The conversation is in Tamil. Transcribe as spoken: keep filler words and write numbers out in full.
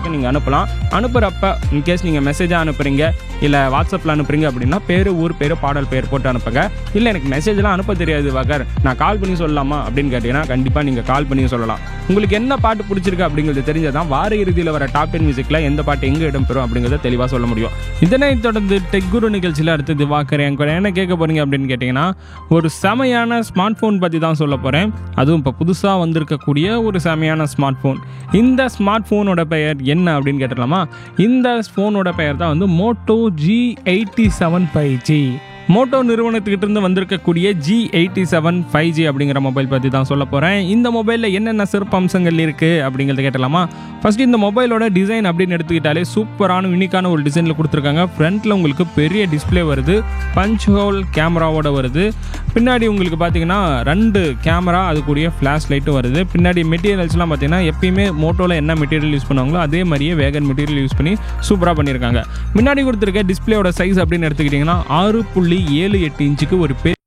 நம்பருக்கு நீங்கள் அனுப்பலாம். அனுப்புகிறப்ப இன்கேஸ் நீங்கள் மெசேஜாக அனுப்புகிறீங்க இல்லை வாட்ஸ்அப்பில் அனுப்புகிறீங்க அப்படின்னா பேர் ஊர் பேர் பாடல் பேர் போட்டு அனுப்புங்க. இல்லை எனக்கு மெசேஜ்லாம் அனுப்ப தெரியாது வகர், நான் கால் பண்ணி சொல்லலாமா அப்படின்னு கேட்டிங்கன்னா கண்டிப்பாக நீங்கள் கால் பண்ணி சொல்லலாம். உங்களுக்கு என்ன பாட்டு பிடிச்சிருக்கு அப்படிங்கிறது தெரிஞ்சதான் வார இறுதியில் வர டாப் டென் மியூசிக்கில் எந்த பாட்டு எங்கே இடம்பெறும் அப்படிங்கிறத தெளிவாக சொல்ல முடியும். இதனை தொடர்ந்து டெக் குரு நிகழ்ச்சியில் அடுத்தது வாக்கறேன் கூட என்ன கேட்க போகிறீங்க அப்படின்னு கேட்டிங்கன்னா ஒரு செமையான ஸ்மார்ட் ஃபோன் பற்றி தான் சொல்ல போகிறேன். அதுவும் இப்போ புதுசாக வந்திருக்கக்கூடிய ஒரு செமையான ஸ்மார்ட் ஃபோன். இந்த ஸ்மார்ட் ஃபோனோட பெயர் என்ன அப்படின்னு கேட்டலாமா? இந்த ஃபோனோட பெயர் தான் வந்து Moto G eighty seven five G. Moto நிறுவனத்துக்கிட்ட இருந்து வந்திருக்கக்கூடிய G eighty seven five G அப்படிங்கிற மொபைல் பற்றி தான் சொல்ல போகிறேன். இந்த மொபைலில் என்னென்ன சிறப்பு அம்சங்கள் இருக்குது அப்படிங்கிறத கேட்டலாமா? ஃபஸ்ட்டு இந்த மொபைலோட டிசைன் அப்படின்னு எடுத்துக்கிட்டாலே சூப்பரான யூனிக்கான ஒரு டிசைனில் கொடுத்துருக்காங்க. ஃப்ரண்ட்டில் உங்களுக்கு பெரிய டிஸ்பிளே வருது, பஞ்ச் ஹோல் கேமராவோட வருது. பின்னாடி உங்களுக்கு பார்த்தீங்கன்னா ரெண்டு கேமரா, அதுக்குரிய ஃப்ளாஷ் லைட்டும் வருது. பின்னாடி மெட்டீரியல்ஸ்லாம் பார்த்தீங்கன்னா எப்பயுமே மோட்டோவில் என்ன மெட்டீரியல் யூஸ் பண்ணுவாங்களோ அதே மாதிரியே வேகன் மெட்டீரியல் யூஸ் பண்ணி சூப்பராக பண்ணியிருக்காங்க. முன்னாடி கொடுத்துருக்க டிஸ்பிளேயோட சைஸ் அப்படின்னு எடுத்துக்கிட்டிங்கன்னா ஆறு புள்ளி ஏழு எட்டு இன்ச்சுக்கு ஒரு பெரிய